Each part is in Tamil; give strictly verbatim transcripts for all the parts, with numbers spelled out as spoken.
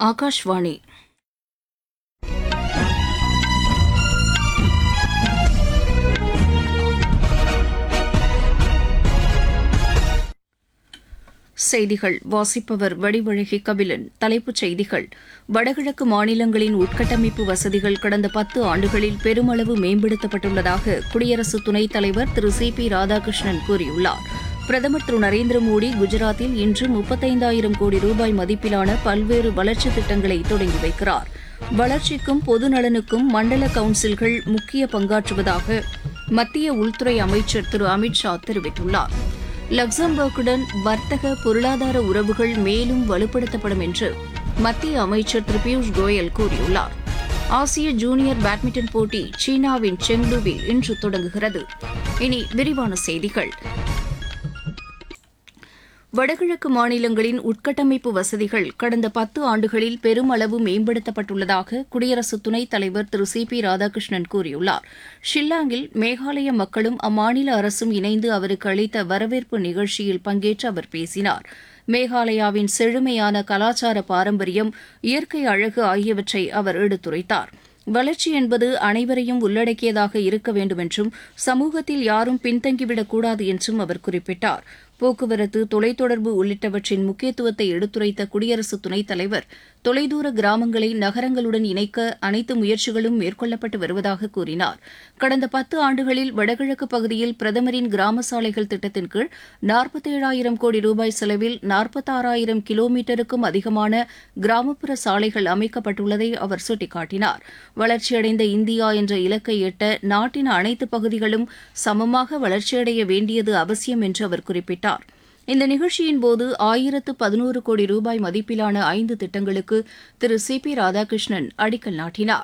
ஆகாஷ்வாணி. செய்திகள் வாசிப்பவர் வடிவழகி கபிலன். தலைப்புச் செய்திகள்: வடகிழக்கு மாநிலங்களின் உட்கட்டமைப்பு வசதிகள் கடந்த பத்து ஆண்டுகளில் பெருமளவு மேம்படுத்தப்பட்டுள்ளதாக குடியரசு துணைத் தலைவர் திரு சி பி ராதாகிருஷ்ணன் கூறியுள்ளார். பிரதமர் திரு நரேந்திர மோடி குஜராத்தில் இன்று முப்பத்தைந்தாயிரம் கோடி ரூபாய் மதிப்பிலான பல்வேறு வளர்ச்சித் திட்டங்களை தொடங்கி வைக்கிறார். வளர்ச்சிக்கும் பொதுநலனுக்கும் மண்டல கவுன்சில்கள் முக்கிய பங்காற்றுவதாக மத்திய உள்துறை அமைச்சர் திரு அமித் ஷா தெரிவித்துள்ளார். லக்சம்பர்க்குடன் வர்த்தக பொருளாதார உறவுகள் மேலும் வலுப்படுத்தப்படும் என்று மத்திய அமைச்சர் திரு பியூஷ் கோயல் கூறியுள்ளார். ஆசிய ஜூனியர் பேட்மிண்டன் போட்டி சீனாவின் செங்டுவில் இன்று தொடங்குகிறது. இனி விரிவான செய்திகள். வடகிழக்கு மாநிலங்களின் உட்கட்டமைப்பு வசதிகள் கடந்த பத்து ஆண்டுகளில் பெருமளவு மேம்படுத்தப்பட்டுள்ளதாக குடியரசு துணைத் தலைவர் திரு சி பி ராதாகிருஷ்ணன் கூறியுள்ளார். ஷில்லாங்கில் மேகாலய மக்களும் அம்மாநில அரசும் இணைந்து அவருக்கு அளித்த வரவேற்பு நிகழ்ச்சியில் பங்கேற்று அவர் பேசினார். மேகாலயாவின் செழுமையான கலாச்சார பாரம்பரியம், இயற்கை அழகு ஆகியவற்றை அவர் எடுத்துரைத்தார். வளர்ச்சி என்பது அனைவரையும் உள்ளடக்கியதாக இருக்க வேண்டும் என்றும் சமூகத்தில் யாரும் பின்தங்கிவிடக் கூடாது என்றும் அவர் குறிப்பிட்டார். போக்குவரத்து, தொலைத்தொடர்பு உள்ளிட்டவற்றின் முக்கியத்துவத்தை எடுத்துரைத்த குடியரசு துணைத் தலைவர் தொலைதூர கிராமங்களை நகரங்களுடன் இணைக்க அனைத்து முயற்சிகளும் மேற்கொள்ளப்பட்டு வருவதாக கூறினார். கடந்த பத்து ஆண்டுகளில் வடகிழக்கு பகுதியில் பிரதமரின் கிராம சாலைகள் திட்டத்தின் கீழ் நாற்பத்தேழாயிரம் கோடி ரூபாய் செலவில் நாற்பத்தாறாயிரம் கிலோமீட்டருக்கும் அதிகமான கிராமப்புற சாலைகள் அமைக்கப்பட்டுள்ளதை அவர் சுட்டிக்காட்டினார். வளர்ச்சியடைந்த இந்தியா என்ற இலக்கை எட்ட நாட்டின் அனைத்து பகுதிகளும் சமமாக வளர்ச்சியடைய வேண்டியது அவசியம் என்று அவர் குறிப்பிட்டார். இந்த நிகழ்ச்சியின்போது ஆயிரத்து பதினோரு கோடி ரூபாய் மதிப்பிலான ஐந்து திட்டங்களுக்கு திரு சி பி ராதாகிருஷ்ணன் அடிக்கல் நாட்டினார்.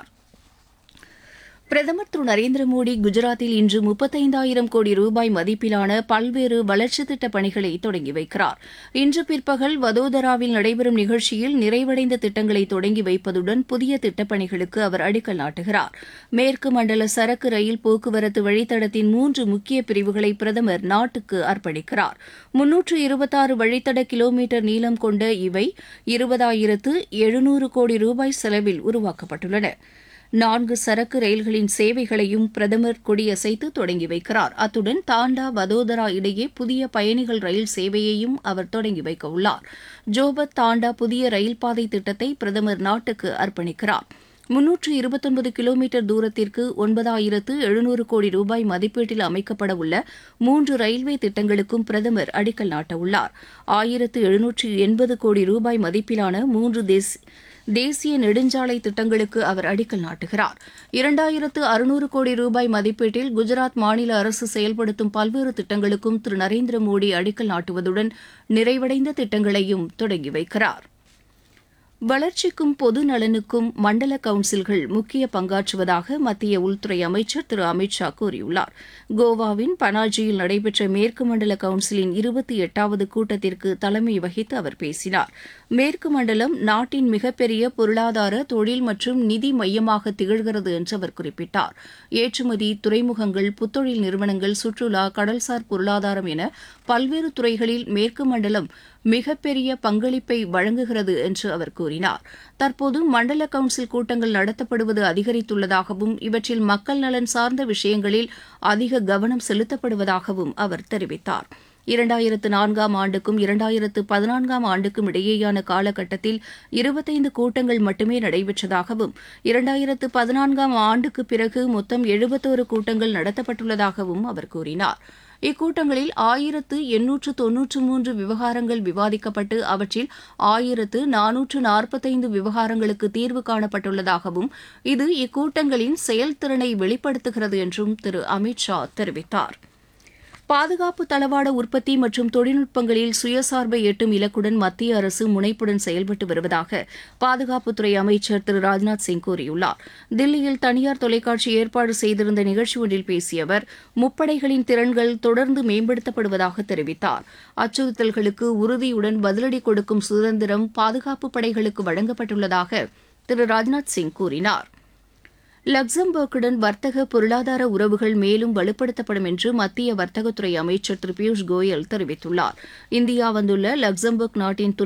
பிரதமர் திரு நரேந்திர மோடி குஜராத்தில் இன்று முப்பத்தைந்தாயிரம் கோடி ரூபாய் மதிப்பிலான பல்வேறு வளர்ச்சித் திட்டப் பணிகளை தொடங்கி வைக்கிறார். இன்று பிற்பகல் வதோதராவில் நடைபெறும் நிகழ்ச்சியில் நிறைவடைந்த திட்டங்களை தொடங்கி வைப்பதுடன் புதிய திட்டப்பணிகளுக்கு அவர் அடிக்கல் நாட்டுகிறார். மேற்கு மண்டல சரக்கு ரயில் போக்குவரத்து வழித்தடத்தின் மூன்று முக்கிய பிரிவுகளை பிரதமர் நாட்டுக்கு அர்ப்பணிக்கிறார். முன்னூற்று இருபத்தாறு வழித்தட கிலோமீட்டர் நீளம் கொண்ட இவை இருபதாயிரத்து எழுநூறு கோடி ரூபாய் செலவில் உருவாக்கப்பட்டுள்ளன. நான்கு சரக்கு ரயில்களின் சேவைகளையும் பிரதமர் கொடியசைத்து தொடங்கி வைக்கிறார். அத்துடன் தாண்டா வதோதரா இடையே புதிய பயணிகள் ரயில் சேவையையும் அவர் தொடங்கி வைக்க உள்ளார். ஜோபத் தாண்டா புதிய ரயில் பாதை திட்டத்தை பிரதமர் நாட்டுக்கு அர்ப்பணிக்கிறார். முன்னூற்று இருபத்தொன்பது கிலோமீட்டர் தூரத்திற்கு ஒன்பதாயிரத்து எழுநூறு கோடி ரூபாய் மதிப்பீட்டில் அமைக்கப்பட உள்ள மூன்று ரயில்வே திட்டங்களுக்கும் பிரதமர் அடிக்கல் நாட்டவுள்ளார். ஆயிரத்து எழுநூற்று எண்பது கோடி ரூபாய் மதிப்பிலான மூன்று தேசிய தேசிய நெடுஞ்சாலை திட்டங்களுக்கு அவர் அடிக்கல் நாட்டுகிறார். இரண்டாயிரத்து அறுநூறு கோடி ரூபாய் மதிப்பீட்டில் குஜராத் மாநில அரசு செயல்படுத்தும் பல்வேறு திட்டங்களுக்கும் திரு நரேந்திர மோடி அடிக்கல் நாட்டுவதுடன் நிறைவடைந்த திட்டங்களையும் தொடங்கி வைக்கிறார். வளர்ச்சிக்கும் பொது நலனுக்கும் மண்டல கவுன்சில்கள் முக்கிய பங்காற்றுவதாக மத்திய உள்துறை அமைச்சர் திரு அமித் ஷா கூறியுள்ளார். கோவாவின் பனாஜியில் நடைபெற்ற மேற்கு மண்டல கவுன்சிலின் இருபத்தி எட்டாவது கூட்டத்திற்கு தலைமை வகித்து அவர் பேசினார். மேற்கு மண்டலம் நாட்டின் மிகப்பெரிய பொருளாதார, தொழில் மற்றும் நிதி மையமாக திகழ்கிறது என்று அவர் குறிப்பிட்டார். ஏற்றுமதி, துறைமுகங்கள், புத்தொழில் நிறுவனங்கள், சுற்றுலா, கடல்சார் பொருளாதாரம் என பல்வேறு துறைகளில் மேற்கு மண்டலம் மிகப்பெரிய பங்களிப்பை வழங்குகிறது என்று அவர் கூறினார். தற்போது மண்டல கவுன்சில் கூட்டங்கள் நடத்தப்படுவது அதிகரித்துள்ளதாகவும் இவற்றில் மக்கள் நலன் சார்ந்த விஷயங்களில் அதிக கவனம் செலுத்தப்படுவதாகவும் அவர் தெரிவித்தார். இரண்டாயிரத்து நான்காம் ஆண்டுக்கும் இரண்டாயிரத்து பதினான்காம் ஆண்டுக்கும் இடையேயான காலகட்டத்தில் இருபத்தைந்து கூட்டங்கள் மட்டுமே நடைபெற்றதாகவும் இரண்டாயிரத்து பதினான்காம் ஆண்டுக்கு பிறகு மொத்தம் எழுபத்தோரு கூட்டங்கள் நடத்தப்பட்டுள்ளதாகவும் அவர் கூறினார். இக்கூட்டங்களில் ஆயிரத்து எண்ணூற்று தொன்னூற்று மூன்று விவகாரங்கள் விவாதிக்கப்பட்டு அவற்றில் ஆயிரத்து நானூற்று நாற்பத்தைந்து விவகாரங்களுக்கு தீர்வு காணப்பட்டுள்ளதாகவும் இது இக்கூட்டங்களின் செயல்திறனை வெளிப்படுத்துகிறது என்றும் திரு அமித் ஷா தெரிவித்தார். பாதுகாப்பு தளவாட உற்பத்தி மற்றும் தொழில்நுட்பங்களில் சுயசார்பை எட்டும் இலக்குடன் மத்திய அரசு முனைப்புடன் செயல்பட்டு வருவதாக பாதுகாப்புத்துறை அமைச்சர் திரு ராஜ்நாத் சிங் கூறியுள்ளார். தில்லியில் தனியார் தொலைக்காட்சி ஏற்பாடு செய்திருந்த நிகழ்ச்சி ஒன்றில் பேசிய அவர் முப்படைகளின் திறன்கள் தொடர்ந்து மேம்படுத்தப்படுவதாக தெரிவித்தார். அச்சுறுத்தல்களுக்கு உறுதியுடன் பதிலடி கொடுக்கும் சுதந்திரம் பாதுகாப்பு படைகளுக்கு வழங்கப்பட்டுள்ளதாக திரு ராஜ்நாத் சிங் கூறினார். லக்சம்பர்க்குடன் வர்த்தக பொருளாதார உறவுகள் மேலும் வலுப்படுத்தப்படும் என்று மத்திய வர்த்தகத்துறை அமைச்சர் திரு பியூஷ் கோயல் தெரிவித்துள்ளார். இந்தியா வந்துள்ள லக்சம்பர்க் நாட்டின்